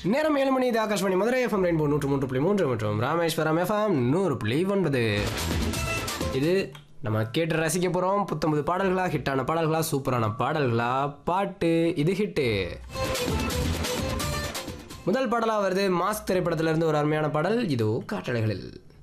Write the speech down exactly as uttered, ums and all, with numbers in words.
நேரம் ஏழு மணி. இது ஆகாஷ்வாணி மதுரை எஃப்எம் ரெயின்போ நூற்று மூன்று புள்ளி மூன்று மற்றும் ராமேஸ்வரம் எஃப்எம் நூறு புள்ளி ஒன்பது. இது நம்ம கேட்டு ரசிக்க போகிறோம். புத்தம்பது பாடல்களா, ஹிட்டான பாடல்களா, சூப்பரான பாடல்களா, பாட்டு இது ஹிட்டு. முதல் பாடலாக வருது மாஸ் திரைப்படத்திலிருந்து ஒரு அருமையான பாடல். இதோ காற்றலைகளில்.